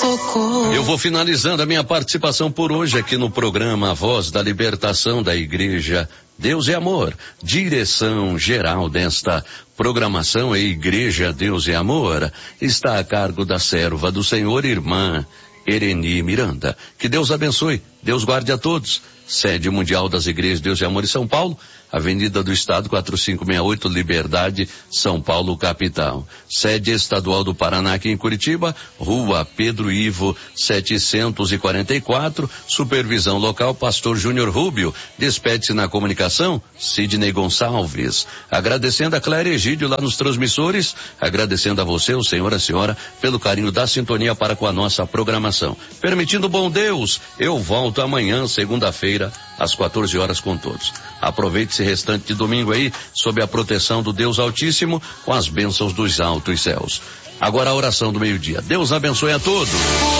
socorro. Eu vou finalizando a minha participação por hoje aqui no programa Voz da Libertação da Igreja Deus é Amor. Direção geral desta programação, a Igreja Deus é Amor, está a cargo da serva do Senhor, irmã Ereni Miranda. Que Deus abençoe, Deus guarde a todos. Sede mundial das Igrejas Deus é Amor em São Paulo, Avenida do Estado 4568, Liberdade, São Paulo, capital. Sede estadual do Paraná aqui em Curitiba, Rua Pedro Ivo 744, supervisão local Pastor Júnior Rubio. Despede-se na comunicação Sidney Gonçalves. Agradecendo a Cléria Egídio lá nos transmissores, agradecendo a você, o senhor, a senhora, pelo carinho da sintonia para com a nossa programação. Permitindo bom Deus, eu volto amanhã, segunda-feira, às 14 horas com todos. Aproveite esse restante de domingo aí, sob a proteção do Deus Altíssimo, com as bênçãos dos altos céus. Agora a oração do meio-dia. Deus abençoe a todos.